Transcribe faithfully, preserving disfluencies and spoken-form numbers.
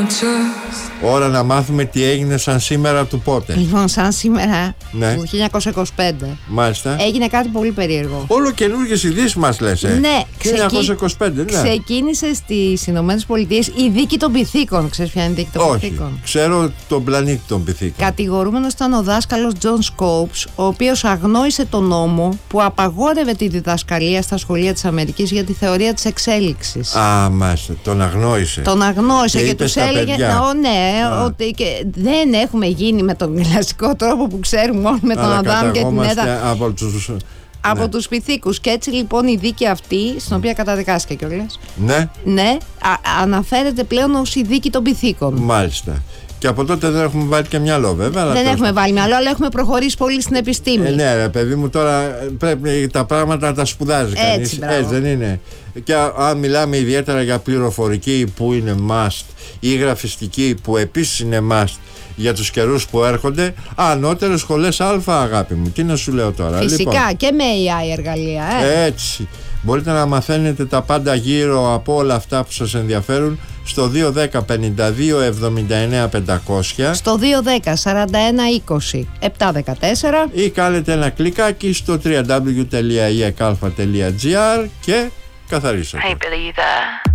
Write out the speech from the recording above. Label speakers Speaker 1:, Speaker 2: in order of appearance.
Speaker 1: Ώρα να μάθουμε τι έγινε σαν σήμερα του πότε.
Speaker 2: Λοιπόν, σαν σήμερα
Speaker 1: ναι.
Speaker 2: του χίλια εννιακόσια είκοσι πέντε.
Speaker 1: Μάλιστα.
Speaker 2: Έγινε κάτι πολύ περίεργο.
Speaker 1: Όλο καινούργιες ειδήσεις μας λες, ε.
Speaker 2: Ναι,
Speaker 1: χίλια εννιακόσια είκοσι πέντε, ναι.
Speaker 2: Ξεκίνησε στις Ηνωμένες Πολιτείες η δίκη των πυθίκων. Ξέρεις ποια είναι η δίκη των
Speaker 1: Όχι,
Speaker 2: πυθίκων?
Speaker 1: ξέρω τον πλανήτη των πυθίκων.
Speaker 2: Κατηγορούμενος ήταν ο δάσκαλος Τζον Σκόπς, ο οποίος αγνόησε τον νόμο που απαγόρευε τη διδασκαλία στα σχολεία της Αμερικής για τη θεωρία της εξέλιξης.
Speaker 1: Α, μάλιστα, τον αγνόησε.
Speaker 2: Τον αγνόησε και,
Speaker 1: και
Speaker 2: τους έλεγε «Ω, ναι,
Speaker 1: Α.
Speaker 2: ότι και δεν έχουμε γίνει με τον κλασικό τρόπο που ξέρουμε όλοι με τον Αδάμ και την Εύα
Speaker 1: από τους,
Speaker 2: από
Speaker 1: ναι.
Speaker 2: τους πυθίκους». Και έτσι λοιπόν η δίκη αυτή, στην οποία καταδικάστηκε κιόλας,
Speaker 1: ναι,
Speaker 2: ναι, α, αναφέρεται πλέον ως η δίκη των πυθίκων.
Speaker 1: Μάλιστα. Και από τότε δεν έχουμε βάλει και μυαλό, βέβαια.
Speaker 2: Δεν έχουμε το... βάλει μυαλό, αλλά έχουμε προχωρήσει πολύ στην επιστήμη.
Speaker 1: Ε, ναι, ρε παιδί μου, τώρα πρέπει τα πράγματα να τα σπουδάζει κανείς. Έτσι δεν είναι? Και αν μιλάμε ιδιαίτερα για πληροφορική που είναι must ή γραφιστική που επίσης είναι must για τους καιρούς που έρχονται, ανώτερες σχολές Α, αγάπη μου. Τι να σου λέω τώρα?
Speaker 2: Φυσικά,
Speaker 1: λοιπόν,
Speaker 2: και με έι άι εργαλεία. Ε.
Speaker 1: Έτσι. Μπορείτε να μαθαίνετε τα πάντα γύρω από όλα αυτά που σας ενδιαφέρουν στο δύο δέκα πενήντα δύο εβδομήντα εννέα πεντακόσια,
Speaker 2: στο δύο δέκα σαράντα ένα είκοσι επτακόσια δεκατέσσερα
Speaker 1: ή κάνετε ένα κλικάκι στο double-u double-u double-u τελεία ι εκ αλφα τελεία τζι άρ και καθαρίσατε.